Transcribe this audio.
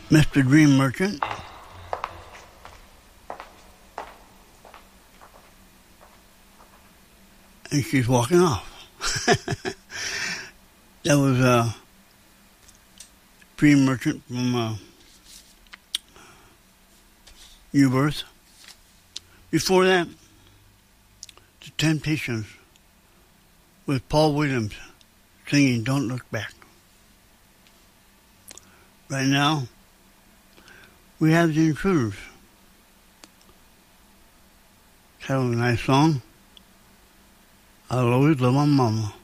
Mr. Dream Merchant. And she's walking off. That was Dream Merchant from New Birth. Before that, The Temptations with Paul Williams singing Don't Look Back. Right now, we have The Intruders. It's a nice song. I'll always love my mama.